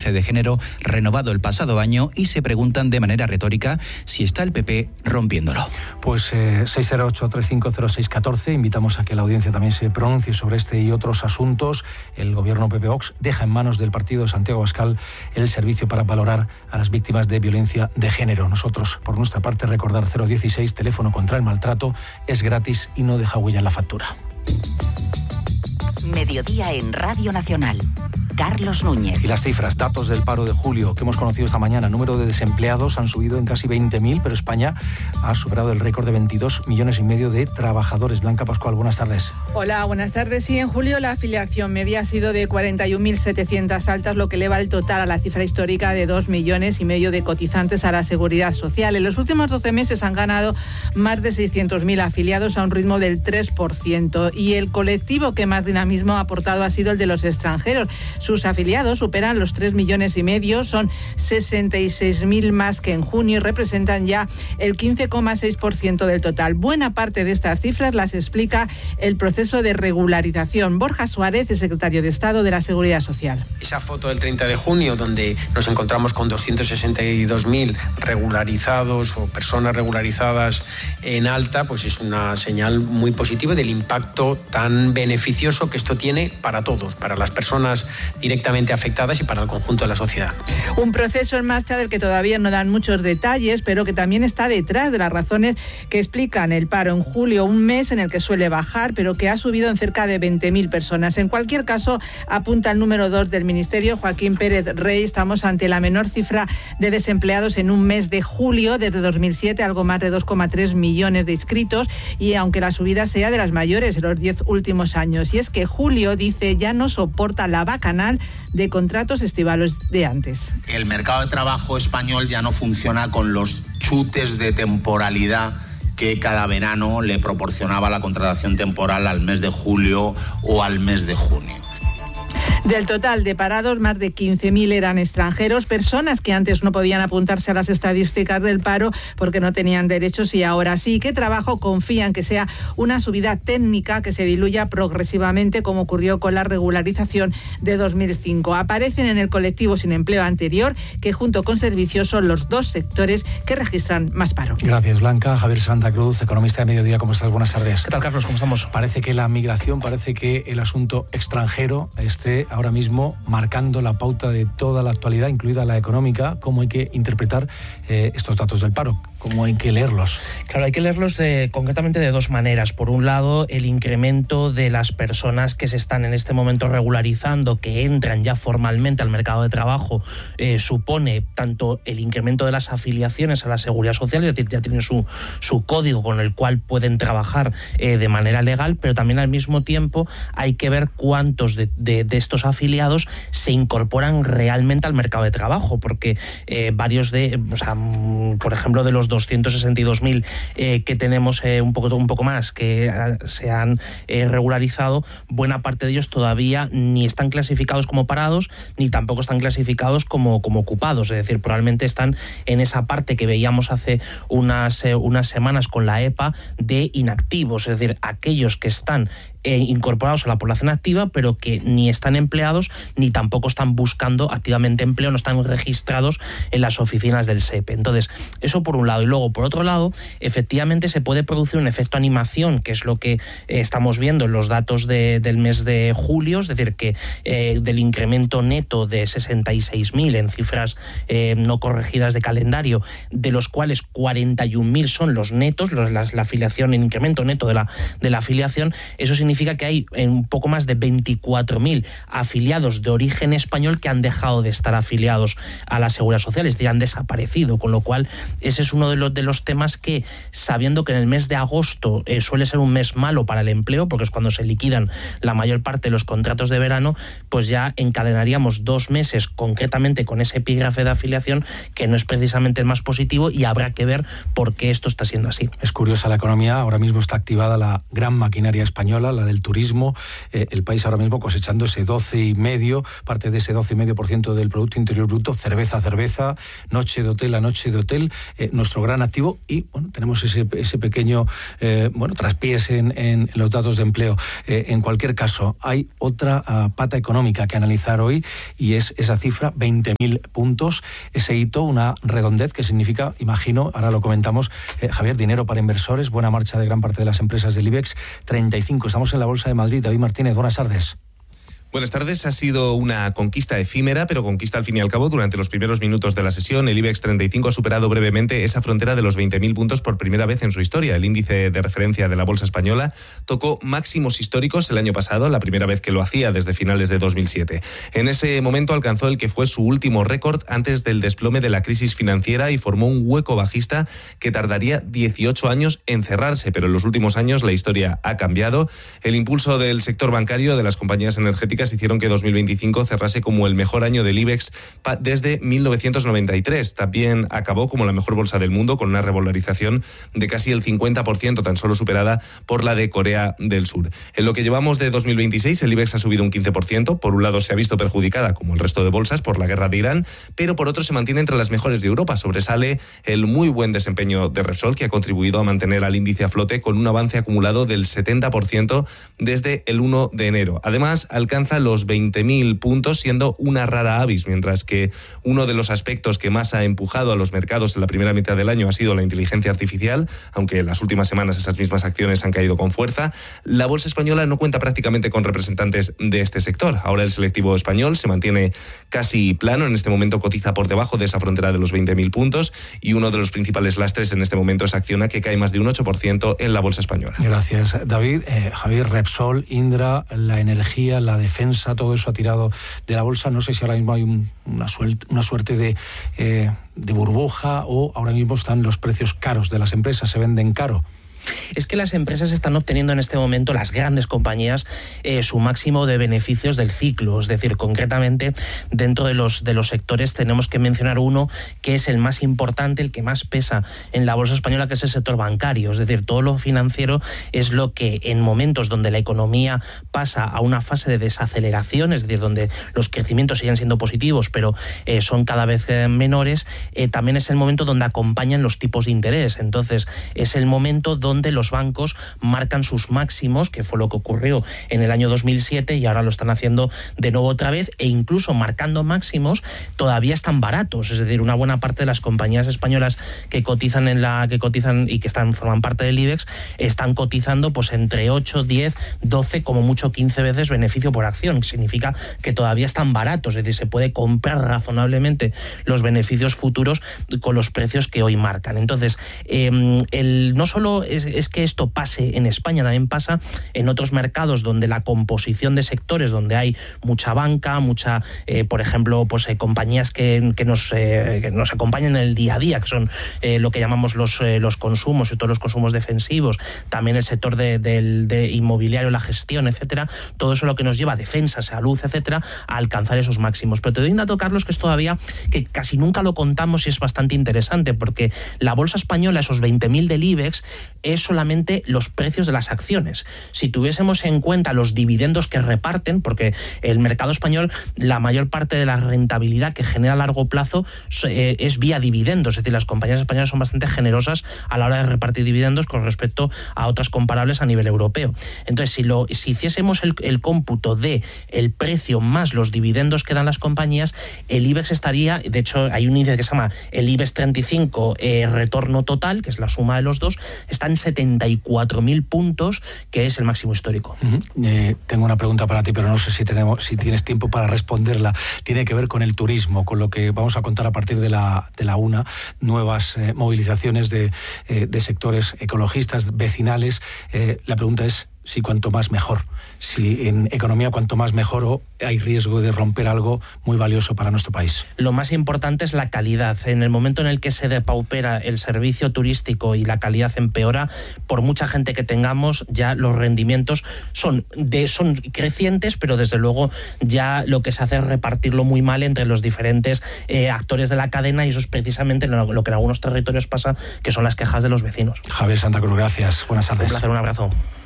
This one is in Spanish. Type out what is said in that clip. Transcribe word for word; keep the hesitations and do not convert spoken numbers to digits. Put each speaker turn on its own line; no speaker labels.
índice de género renovado el pasado año y se preguntan de manera retórica si está el P P rompiéndolo.
Pues eh, seis cero ocho, tres cinco cero seis uno cuatro, invitamos a que la audiencia también se pronuncie sobre este y otros asuntos. El gobierno P P-Vox deja en manos del partido de Santiago Abascal el servicio para valorar a las víctimas de violencia de género. Nosotros, por nuestra parte, recordar cero dieciséis, teléfono contra el maltrato, es gratis y no deja huella en la factura.
Mediodía en Radio Nacional. Carlos Núñez.
Y las cifras, datos del paro de julio que hemos conocido esta mañana. El número de desempleados han subido en casi veinte mil, pero España ha superado el récord de veintidós millones y medio de trabajadores. Blanca Pascual, buenas tardes.
Hola, buenas tardes. Sí, en julio la afiliación media ha sido de cuarenta y un mil setecientas altas, lo que eleva el total a la cifra histórica de dos millones y medio de cotizantes a la Seguridad Social. En los últimos doce meses han ganado más de seiscientos mil afiliados a un ritmo del tres por ciento. Y el colectivo que más dinamismo ha aportado ha sido el de los extranjeros. Sus afiliados superan los tres millones y medio, son sesenta y seis mil más que en junio y representan ya el quince coma seis por ciento del total. Buena parte de estas cifras las explica el proceso de regularización. Borja Suárez, el secretario de Estado de la Seguridad Social.
Esa foto del treinta de junio, donde nos encontramos con doscientos sesenta y dos mil regularizados o personas regularizadas en alta, pues es una señal muy positiva del impacto tan beneficioso que esto tiene para todos, para las personas directamente afectadas y para el conjunto de la sociedad.
Un proceso en marcha del que todavía no dan muchos detalles, pero que también está detrás de las razones que explican el paro en julio, un mes en el que suele bajar, pero que ha subido en cerca de veinte mil personas. En cualquier caso, apunta el número dos del Ministerio, Joaquín Pérez Rey, estamos ante la menor cifra de desempleados en un mes de julio desde dos mil siete, algo más de dos coma tres millones de inscritos, y aunque la subida sea de las mayores en los diez últimos años. Y es que julio, dice, ya no soporta la bacanal de contratos estivales de antes.
El mercado de trabajo español ya no funciona con los chutes de temporalidad que cada verano le proporcionaba la contratación temporal al mes de julio o al mes de junio.
Del total de parados, más de quince mil eran extranjeros, personas que antes no podían apuntarse a las estadísticas del paro porque no tenían derechos y ahora sí. ¿Qué trabajo confían que sea una subida técnica que se diluya progresivamente, como ocurrió con la regularización de dos mil cinco? Aparecen en el colectivo sin empleo anterior, que junto con servicios son los dos sectores que registran más paro.
Gracias, Blanca. Javier Santa Cruz, economista de Mediodía, ¿cómo estás? Buenas tardes.
¿Qué tal, Carlos? ¿Cómo estamos?
Parece que la migración, parece que el asunto extranjero esté ahora mismo marcando la pauta de toda la actualidad, incluida la económica. ¿Cómo hay que interpretar eh, estos datos del paro? ¿Cómo hay que leerlos?
Claro, hay que leerlos de, concretamente de dos maneras. Por un lado, el incremento de las personas que se están en este momento regularizando, que entran ya formalmente al mercado de trabajo, eh, supone tanto el incremento de las afiliaciones a la Seguridad Social, es decir, ya tienen su, su código con el cual pueden trabajar eh, de manera legal, pero también al mismo tiempo hay que ver cuántos de, de, de estos afiliados se incorporan realmente al mercado de trabajo, porque eh, varios de, o sea, por ejemplo, de los doscientos sesenta y dos mil eh, que tenemos, eh, un poco un poco más, que eh, se han eh, regularizado, buena parte de ellos todavía ni están clasificados como parados, ni tampoco están clasificados como, como ocupados, es decir, probablemente están en esa parte que veíamos hace unas, eh, unas semanas con la E P A de inactivos, es decir, aquellos que están Eh, incorporados a la población activa, pero que ni están empleados ni tampoco están buscando activamente empleo, no están registrados en las oficinas del S E P E. Entonces, eso por un lado. Y luego, por otro lado, efectivamente se puede producir un efecto animación, que es lo que eh, estamos viendo en los datos de, del mes de julio, es decir, que eh, del incremento neto de sesenta y seis mil en cifras eh, no corregidas de calendario, de los cuales cuarenta y un mil son los netos, los, la, la afiliación, el incremento neto de la, de la afiliación. Eso significa significa que hay un poco más de veinticuatro mil afiliados de origen español que han dejado de estar afiliados a la Seguridad Social, es decir, han desaparecido, con lo cual ese es uno de los, de los temas que, sabiendo que en el mes de agosto eh, suele ser un mes malo para el empleo, porque es cuando se liquidan la mayor parte de los contratos de verano, pues ya encadenaríamos dos meses concretamente con ese epígrafe de afiliación que no es precisamente el más positivo, y habrá que ver por qué esto está siendo así.
Es curiosa la economía, ahora mismo está activada la gran maquinaria española, la del turismo. Eh, el país ahora mismo cosechando ese doce y medio, parte de ese doce y medio por ciento del Producto Interior Bruto, cerveza a cerveza, noche de hotel a noche de hotel, eh, nuestro gran activo, y bueno, tenemos ese, ese pequeño eh, bueno, traspiés en, en los datos de empleo. Eh, en cualquier caso, hay otra uh, pata económica que analizar hoy, y es esa cifra, veinte mil puntos, ese hito, una redondez que significa, imagino, ahora lo comentamos, eh, Javier, dinero para inversores, buena marcha de gran parte de las empresas del IBEX treinta y cinco. Estamos en la Bolsa de Madrid. David Martínez, buenas tardes.
Buenas tardes. Ha sido una conquista efímera, pero conquista al fin y al cabo. Durante los primeros minutos de la sesión, el IBEX treinta y cinco ha superado brevemente esa frontera de los veinte mil puntos por primera vez en su historia. El índice de referencia de la bolsa española tocó máximos históricos el año pasado, la primera vez que lo hacía desde finales de dos mil siete. En ese momento alcanzó el que fue su último récord antes del desplome de la crisis financiera y formó un hueco bajista que tardaría dieciocho años en cerrarse, pero en los últimos años la historia ha cambiado. El impulso del sector bancario, de las compañías energéticas, hicieron que dos mil veinticinco cerrase como el mejor año del IBEX desde mil novecientos noventa y tres. También acabó como la mejor bolsa del mundo, con una revalorización de casi el cincuenta por ciento, tan solo superada por la de Corea del Sur. En lo que llevamos de dos mil veintiséis, el IBEX ha subido un quince por ciento. Por un lado se ha visto perjudicada, como el resto de bolsas, por la guerra de Irán, pero por otro se mantiene entre las mejores de Europa. Sobresale el muy buen desempeño de Repsol, que ha contribuido a mantener al índice a flote con un avance acumulado del setenta por ciento desde el uno de enero. Además, alcanza los veinte mil puntos, siendo una rara avis, mientras que uno de los aspectos que más ha empujado a los mercados en la primera mitad del año ha sido la inteligencia artificial, aunque en las últimas semanas esas mismas acciones han caído con fuerza. La bolsa española no cuenta prácticamente con representantes de este sector. Ahora el selectivo español se mantiene casi plano, en este momento cotiza por debajo de esa frontera de los veinte mil puntos, y uno de los principales lastres en este momento es Acciona, que cae más de un ocho por ciento en la bolsa española. Gracias, David. Eh, Javier, Repsol, Indra, la energía, la defensa, todo eso ha tirado de la bolsa. No sé si ahora mismo hay un, una, suerte, una suerte de, eh, de burbuja, o ahora mismo están los precios caros de las empresas, se venden caro.
Es que las empresas están obteniendo en este momento, las grandes compañías, eh, su máximo de beneficios del ciclo. Es decir, concretamente, dentro de los, de los sectores tenemos que mencionar uno que es el más importante, el que más pesa en la bolsa española, que es el sector bancario. Es decir, todo lo financiero es lo que en momentos donde la economía pasa a una fase de desaceleración, es decir, donde los crecimientos siguen siendo positivos, pero eh, son cada vez eh, menores, eh, también es el momento donde acompañan los tipos de interés. Entonces, es el momento donde donde los bancos marcan sus máximos, que fue lo que ocurrió en el año dos mil siete, y ahora lo están haciendo de nuevo otra vez, e incluso marcando máximos todavía están baratos. Es decir, una buena parte de las compañías españolas que cotizan en la que cotizan y que están forman parte del IBEX están cotizando pues entre ocho, diez, doce, como mucho quince veces beneficio por acción, que significa que todavía están baratos. Es decir, se puede comprar razonablemente los beneficios futuros con los precios que hoy marcan. Entonces, eh, el, no solo es es que esto pase en España, también pasa en otros mercados donde la composición de sectores, donde hay mucha banca, mucha, eh, por ejemplo, pues eh, compañías que, que, nos, eh, que nos acompañan en el día a día, que son eh, lo que llamamos los, eh, los consumos, y todos los consumos defensivos, también el sector de, de, de inmobiliario, la gestión, etcétera. Todo eso es lo que nos lleva a defensa, salud, etcétera, a alcanzar esos máximos. Pero te doy un dato, Carlos, que es todavía, que casi nunca lo contamos y es bastante interesante, porque la bolsa española, esos veinte mil del IBEX, es solamente los precios de las acciones. Si tuviésemos en cuenta los dividendos que reparten, porque el mercado español, la mayor parte de la rentabilidad que genera a largo plazo eh, es vía dividendos, es decir, las compañías españolas son bastante generosas a la hora de repartir dividendos con respecto a otras comparables a nivel europeo. Entonces, si, lo, si hiciésemos el, el cómputo de el precio más los dividendos que dan las compañías, el IBEX estaría, de hecho hay un índice que se llama el IBEX treinta y cinco eh, retorno total, que es la suma de los dos, está en setenta y cuatro mil puntos, que es el máximo histórico.
Uh-huh. Eh, tengo una pregunta para ti, pero no sé si tenemos, si tienes tiempo para responderla. Tiene que ver con el turismo, con lo que vamos a contar a partir de la, de la una, nuevas eh, movilizaciones de, eh, de sectores ecologistas, vecinales. Eh, la pregunta es si cuanto más mejor, si en economía cuanto más mejor, o hay riesgo de romper algo muy valioso para nuestro país.
Lo más importante es la calidad. En el momento en el que se depaupera el servicio turístico y la calidad empeora, por mucha gente que tengamos, ya los rendimientos son, de, son crecientes, pero desde luego ya lo que se hace es repartirlo muy mal entre los diferentes eh, actores de la cadena, y eso es precisamente lo, lo que en algunos territorios pasa, que son las quejas de los vecinos.
Javier Santa Cruz, gracias. Buenas tardes.
Un placer, un abrazo.